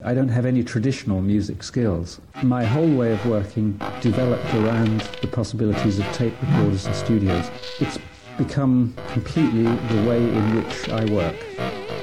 I don't have any traditional music skills. My whole way of working developed around the possibilities of tape recorders and studios. It's become completely the way in which I work.